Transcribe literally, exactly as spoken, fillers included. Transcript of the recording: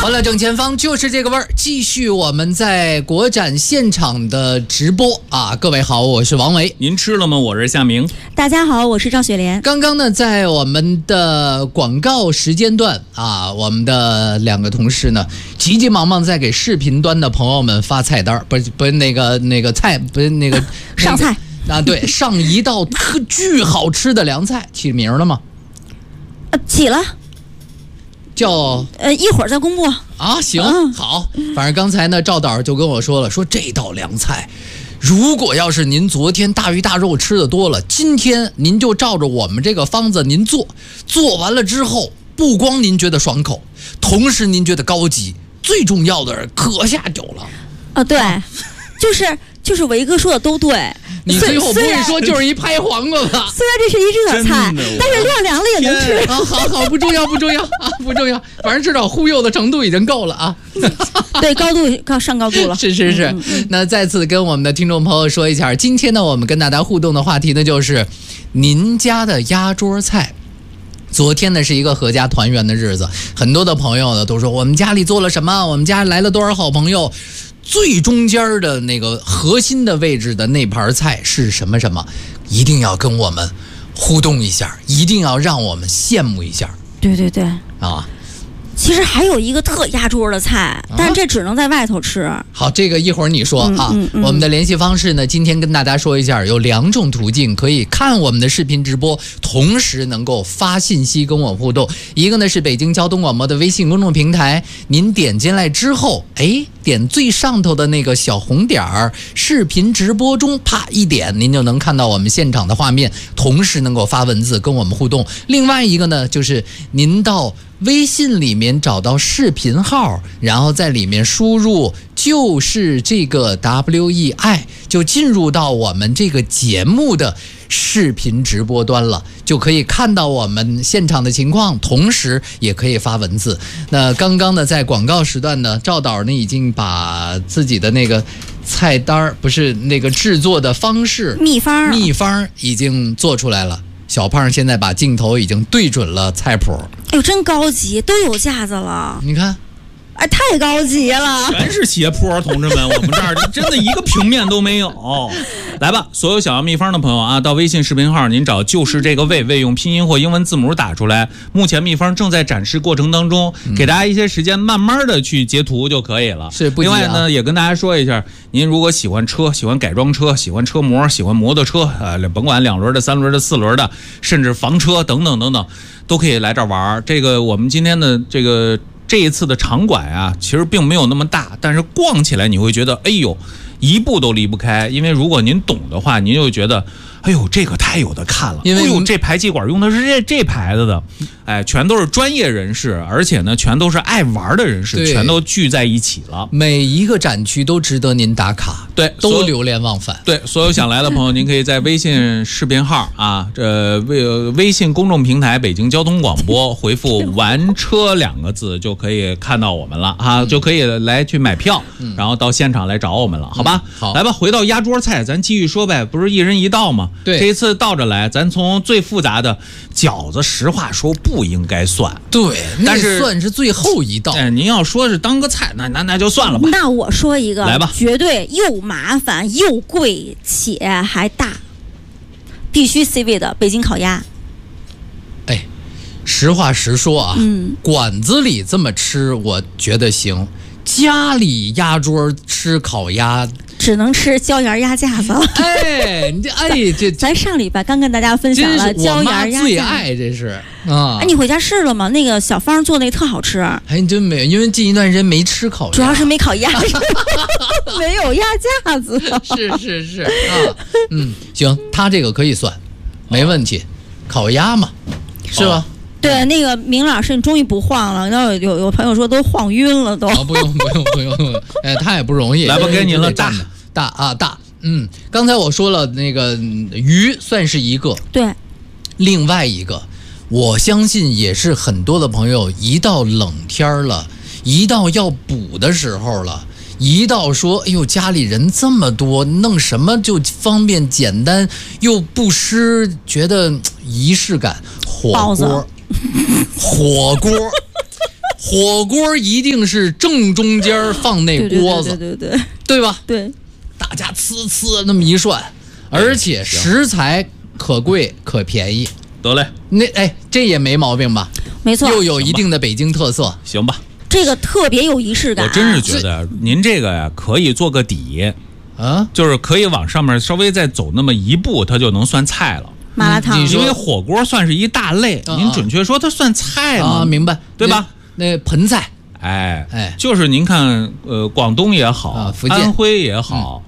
欢乐正前方就是这个味儿，继续我们在国展现场的直播啊！各位好，我是王维。 您吃了吗？我是夏明。 大家好，我是赵雪莲。 刚刚呢，在我们的广告时间段啊，我们的两个同事呢，急急忙忙在给视频端的朋友们发菜单，不是不是那个那个菜，不是那个上菜啊，对，上一道特巨好吃的凉菜，起名了吗？ 呃，起了。 叫呃，一会儿再公布啊。行、 嗯， 好，反正刚才呢，赵导就跟我说了，说这道凉菜，如果要是您昨天大鱼大肉吃的多了，今天您就照着我们这个方子您做，做完了之后，不光您觉得爽口，同时您觉得高级，最重要的是可下酒了。 啊，对，就是就是维哥说的都对。 你最后不会说就是一拍黄瓜吧？ 虽然这是一热菜，但是晾凉了也能吃。 啊，好好，不重要，不重要啊，不重要，反正至少忽悠的程度已经够了啊。 对，高度高上高度了。 是是是、嗯嗯。那再次跟我们的听众朋友说一下，今天呢，我们跟大家互动的话题呢，就是您家的压桌菜。昨天呢是一个合家团圆的日子，很多的朋友呢都说我们家里做了什么，我们家来了多少好朋友。最中间的那个核心的位置的那盘菜是什么什么，一定要跟我们互动一下，一定要让我们羡慕一下。 对对对啊， 其实还有一个特压桌的菜，但是这只能在外头吃。 啊、好，这个一会儿你说啊、 嗯嗯嗯。 我们的联系方式呢，今天跟大家说一下，有两种途径可以看我们的视频直播，同时能够发信息跟我互动。一个呢是北京交通广播的微信公众平台，您点进来之后，哎，点最上头的那个小红点儿，视频直播中啪一点，您就能看到我们现场的画面，同时能够发文字跟我们互动。另外一个呢，就是您到微信里面找到视频号，然后在里面输入就是这个 W E I， 就进入到我们这个节目的视频直播端了，就可以看到我们现场的情况，同时也可以发文字。那刚刚呢，在广告时段呢，赵导呢已经把自己的那个菜单，不是那个制作的方式秘方秘方已经做出来了。小胖现在把镜头已经对准了菜谱， 哎呦，真高级，都有架子了。 你看， 哎，太高级了， 全是斜坡，同志们，我们这儿真的一个平面都没有。来吧，所有想要秘方的朋友啊，到微信视频号您找就是这个味，味用拼音或英文字母打出来。目前秘方正在展示过程当中，嗯、给大家一些时间，慢慢的去截图就可以了。 是不、啊？ 另外呢，也跟大家说一下，您如果喜欢车，喜欢改装车，喜欢车模，喜欢摩托车，呃，甭管两轮的、三轮的、四轮的，甚至房车等等等等，都可以来这儿玩。这个我们今天的这个。这一次的场馆啊，其实并没有那么大，但是逛起来你会觉得，哎呦，一步都离不开。因为如果您懂的话，您就觉得，哎呦，这个太有的看了。因为哎呦，这排气管用的是这这牌子的，哎，全都是专业人士，而且呢，全都是爱玩的人士，全都聚在一起了。 每一个展区都值得您打卡， 对， 都流连忘返。 对，所有想来的朋友，您可以在微信视频号啊，这微微信公众平台北京交通广播回复“玩车”两个字就可以看到我们了啊，就可以来去买票，嗯、然后到现场来找我们了，好吧？ 嗯、好， 来吧，回到压桌菜，咱继续说呗，不是一人一道吗？ 对， 这一次倒着来，咱从最复杂的饺子，实话说不应该算， 对， 但是算是最后一道。 哎，您要说是当个菜，那那那就算了吧。 那我说一个， 来吧， 绝对又麻烦又贵且还大，必须 C 位的北京烤鸭。 哎，实话实说啊， 嗯， 馆子里这么吃，我觉得行。家里压桌吃烤鸭， 只能吃椒盐鸭架子了。 哎，你这哎这， 咱上礼拜刚跟大家分享了椒盐鸭架， 最爱这是啊。 哎，你回家试了吗？那个小芳做那个特好吃。 哎，你真没有，因为近一段时间没吃烤鸭， 主要是没烤鸭，没有鸭架子。 是是是啊，嗯，行，他这个可以算，没问题，烤鸭嘛，是吧？ 哦对，那个明老师，你终于不晃了。然后有有朋友说都晃晕了都。 啊，不用不用不用，哎，他也不容易。 来吧，给您了，大大啊大，嗯，刚才我说了那个鱼算是一个， 对， 另外一个，我相信也是很多的朋友，一到冷天了，一到要补的时候了。一到说，哎呦，家里人这么多，弄什么就方便简单又不失，觉得仪式感。火锅，火锅， 火锅一定是正中间放那锅子， 对对对对对对吧？ 对， 大家呲呲那么一涮，而且食材可贵可便宜。 得嘞， 那哎，这也没毛病吧？ 没错， 又有一定的北京特色， 行吧？ 这个特别有仪式感。 我真是觉得您这个呀，可以做个底， 啊， 就是可以往上面稍微再走那么一步，它就能算菜了。 麻辣烫， 因为火锅算是一大类， 啊、 您准确说它算菜吗？ 啊，明白， 对吧？ 那, 那盆菜， 哎哎， 就是您看，呃，广东也好， 啊，福建、 安徽也好，